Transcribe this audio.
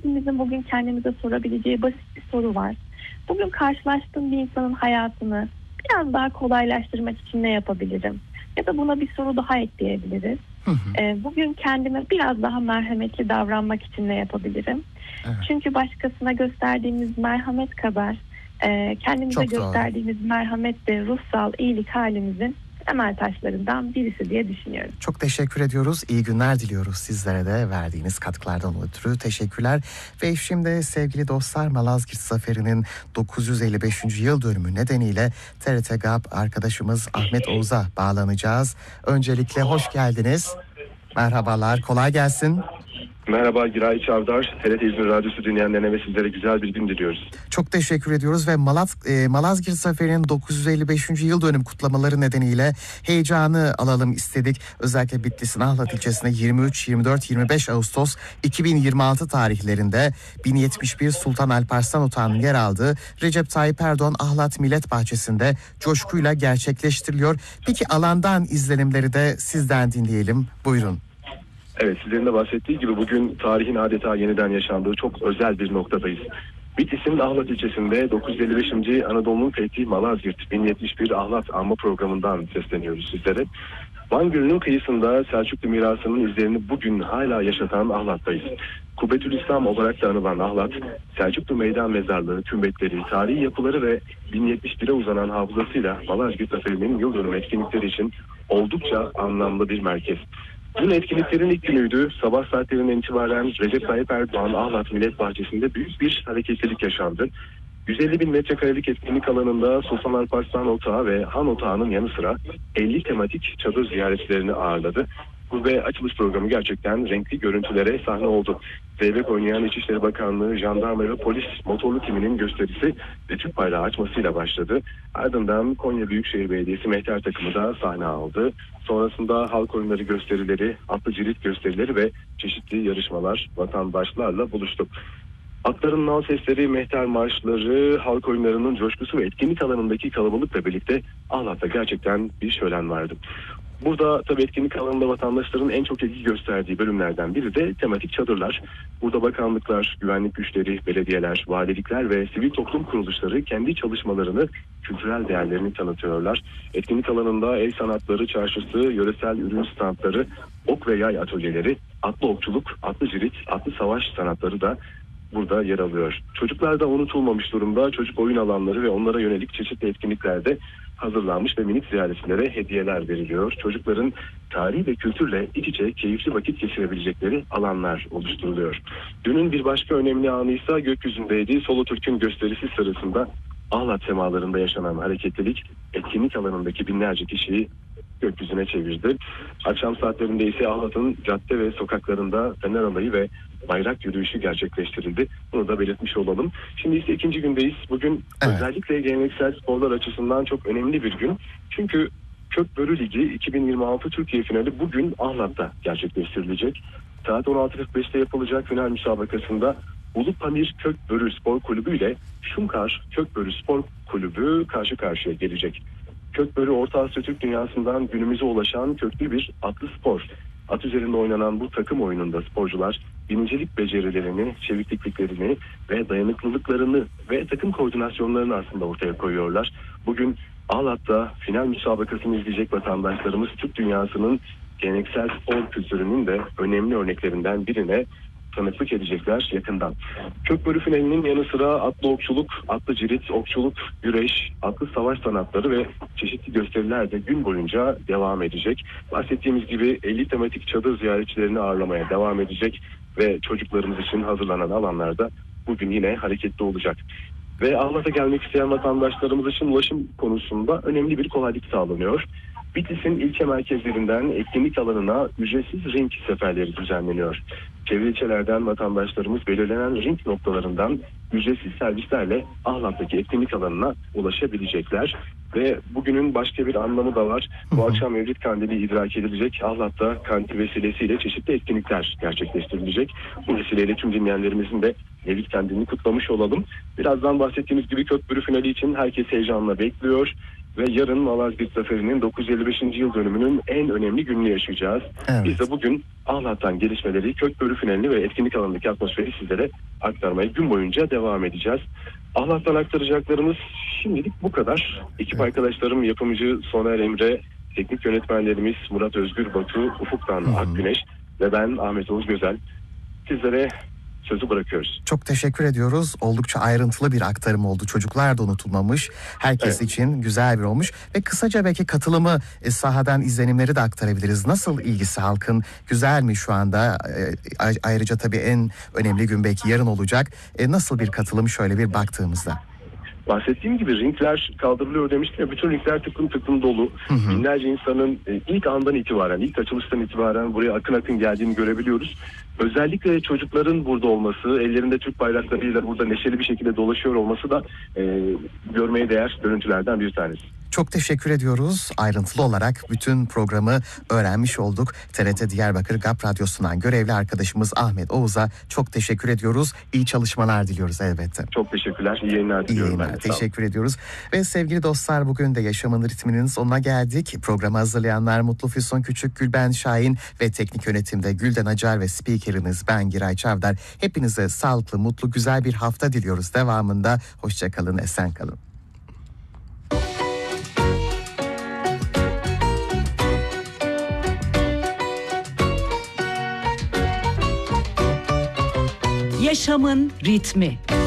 hepimizin bugün kendimize sorabileceği basit bir soru var. Bugün karşılaştığım bir insanın hayatını biraz daha kolaylaştırmak için ne yapabilirim? Ya da buna bir soru daha ekleyebiliriz. Bugün kendime biraz daha merhametli davranmak için ne yapabilirim? Evet. Çünkü başkasına gösterdiğimiz merhamet kadar kendimize Çok doğru. gösterdiğimiz merhamet de ruhsal iyilik halimizin temel taşlarından birisi diye düşünüyorum. Çok teşekkür ediyoruz. İyi günler diliyoruz sizlere de, verdiğiniz katkılardan ötürü teşekkürler. Ve şimdi sevgili dostlar, Malazgirt Zaferi'nin 955. yıl dönümü nedeniyle TRT GAP arkadaşımız Ahmet Oğuz'a bağlanacağız. Öncelikle hoş geldiniz. Merhabalar, kolay gelsin. Merhaba Giray Çavdar, TRT İzmir Radyosu dinleyenlerine ve sizlere güzel bir gün diliyoruz. Çok teşekkür ediyoruz ve Malazgirt Zaferi'nin 955. yıl dönüm kutlamaları nedeniyle heyecanı alalım istedik. Özellikle Bitlis'in Ahlat ilçesinde 23, 24, 25 Ağustos 2026 tarihlerinde 1071 Sultan Alparslan Otağı'nın yer aldığı Recep Tayyip Erdoğan Ahlat Millet Bahçesi'nde coşkuyla gerçekleştiriliyor. Peki alandan izlenimleri de sizden dinleyelim. Buyurun. Evet, sizlerin de bahsettiği gibi bugün tarihin adeta yeniden yaşandığı çok özel bir noktadayız. Bitlis'in Ahlat ilçesinde 955. Anadolu'nun fethi Malazgirt 1071 Ahlat anma programından sesleniyoruz sizlere. Van Gölü'nün kıyısında Selçuklu mirasının izlerini bugün hala yaşatan Ahlat'tayız. Kubbetülislam olarak da anılan Ahlat, Selçuklu meydan mezarlığı, kümbetleri, tarihi yapıları ve 1071'e uzanan hafızasıyla Malazgirt Zaferi'nin yıl dönümü etkinlikleri için oldukça anlamlı bir merkez. Dün etkinliklerin ilk günüydü. Sabah saatlerinden itibaren Recep Tayyip Erdoğan Ahlat Millet Bahçesi'nde büyük bir hareketlilik yaşandı. 150 bin metrekarelik etkinlik alanında Sultan Alparslan Otağı ve Han Otağı'nın yanı sıra 50 tematik çadır ziyaretçilerini ağırladı. Bu ve açılış programı gerçekten renkli görüntülere sahne oldu. Zeybek oynayan İçişleri Bakanlığı, jandarma ve polis motorlu timinin gösterisi ve Türk bayrağı açmasıyla başladı. Ardından Konya Büyükşehir Belediyesi mehter takımı da sahne aldı. Sonrasında halk oyunları gösterileri, atlı cirit gösterileri ve çeşitli yarışmalar vatandaşlarla buluştu. Atların nal sesleri, mehter marşları, halk oyunlarının coşkusu ve etkinlik alanındaki kalabalıkla birlikte Ahlat'ta gerçekten bir şölen vardı. Burada tabii etkinlik alanında vatandaşların en çok ilgi gösterdiği bölümlerden biri de tematik çadırlar. Burada bakanlıklar, güvenlik güçleri, belediyeler, valilikler ve sivil toplum kuruluşları kendi çalışmalarını, kültürel değerlerini tanıtıyorlar. Etkinlik alanında el sanatları çarşısı, yöresel ürün standları, ok ve yay atölyeleri, atlı okçuluk, atlı cirit, atlı savaş sanatları da burada yer alıyor. Çocuklar da unutulmamış durumda. Çocuk oyun alanları ve onlara yönelik çeşitli etkinliklerde hazırlanmış ve minik ziyaretçilere hediyeler veriliyor. Çocukların tarihi ve kültürle iç içe keyifli vakit geçirebilecekleri alanlar oluşturuluyor. Dünün bir başka önemli anı ise gökyüzündeydi. Solo Türk'ün gösterisi sırasında Ahlat semalarında yaşanan hareketlilik etkinlik alanındaki binlerce kişiyi gökyüzüne çevirdi. Akşam saatlerinde ise Ahlat'ın cadde ve sokaklarında fener alayı ve bayrak yürüyüşü gerçekleştirildi. Bunu da belirtmiş olalım. Şimdi ise ikinci gündeyiz. Bugün özellikle geleneksel sporlar açısından çok önemli bir gün. Çünkü Kökbörü Ligi 2026 Türkiye finali bugün Ahlat'ta gerçekleştirilecek. Saat 16.45'te yapılacak final müsabakasında Ulupamir Kökbörü Spor Kulübü ile Şumkar Kökbörü Spor Kulübü karşı karşıya gelecek. Kökbörü Orta Asya Türk dünyasından günümüze ulaşan köklü bir atlı spor. At üzerinde oynanan bu takım oyununda sporcular binicilik becerilerini, çevikliklerini ve dayanıklılıklarını ve takım koordinasyonlarını aslında ortaya koyuyorlar. Bugün Ahlat'ta final müsabakasını izleyecek vatandaşlarımız Türk dünyasının geleneksel spor kültürünün de önemli örneklerinden birine tanıklık edecekler yakından. Kökbörü finalinin yanı sıra atlı okçuluk, atlı cirit, okçuluk, güreş, atlı savaş sanatları ve çeşitli gösteriler de gün boyunca devam edecek. Bahsettiğimiz gibi 50 tematik çadır ziyaretçilerini ağırlamaya devam edecek ve çocuklarımız için hazırlanan alanlarda bugün yine hareketli olacak. Ve Ahlat'a gelmek isteyen vatandaşlarımız için ulaşım konusunda önemli bir kolaylık sağlanıyor. Bitlis'in ilçe merkezlerinden etkinlik alanına ücretsiz ring seferleri düzenleniyor. Çevre ilçelerden vatandaşlarımız belirlenen ring noktalarından ücretsiz servislerle Ahlat'taki etkinlik alanına ulaşabilecekler. Ve bugünün başka bir anlamı da var. Bu akşam Mevlid Kandili idrak edilecek. Ahlat'ta kandil vesilesiyle çeşitli etkinlikler gerçekleştirilecek. Bu vesileyle tüm dinleyenlerimizin de Mevlid Kandilini kutlamış olalım. Birazdan bahsettiğimiz gibi Kökbörü finali için herkes heyecanla bekliyor. ve yarın Malazgirt Zaferi'nin 955. yıl dönümünün en önemli gününü yaşayacağız. Evet. Biz de bugün Ahlat'tan gelişmeleri, Kökbörü finalini ve etkinlik alanındaki atmosferi sizlere aktarmaya gün boyunca devam edeceğiz. Ahlat'tan aktaracaklarımız şimdilik bu kadar. Ekip arkadaşlarım, yapımcı Soner Emre, teknik yönetmenlerimiz Murat Özgür Batu, Ufuk'tan Akgüneş ve ben Ahmet Oğuz Gözel. Sizlere sözü bırakıyoruz. Çok teşekkür ediyoruz. Oldukça ayrıntılı bir aktarım oldu. Çocuklar da unutulmamış. Herkes için güzel bir olmuş. Ve kısaca belki katılımı, sahadan izlenimleri de aktarabiliriz. Nasıl ilgisi halkın? Güzel mi şu anda? Ayrıca tabii en önemli gün belki yarın olacak. Nasıl bir katılım şöyle bir baktığımızda? Bahsettiğim gibi ringler kaldırılıyor demiştim ya, bütün ringler tıklım tıklım dolu. Binlerce insanın ilk andan itibaren, ilk açılıştan itibaren buraya akın akın geldiğini görebiliyoruz. Özellikle çocukların burada olması, ellerinde Türk bayraklarıyla burada neşeli bir şekilde dolaşıyor olması da görmeye değer görüntülerden bir tanesi. Çok teşekkür ediyoruz. Ayrıntılı olarak bütün programı öğrenmiş olduk. TRT Diyarbakır GAP Radyosu'ndan görevli arkadaşımız Ahmet Oğuz'a çok teşekkür ediyoruz. İyi çalışmalar diliyoruz elbette. Çok teşekkürler. İyi yayınlar diliyorum. İyi yayınlar. Teşekkür ediyoruz. Ve sevgili dostlar, bugün de Yaşamın Ritminin sonuna geldik. Programı hazırlayanlar Mutlu Füsun Küçük, Gülben Şahin ve teknik yönetimde Gülden Acar ve spikeriniz ben Giray Çavdar. Hepinize sağlıklı, mutlu, güzel bir hafta diliyoruz. Devamında hoşça kalın, esen kalın. Yaşamın ritmi.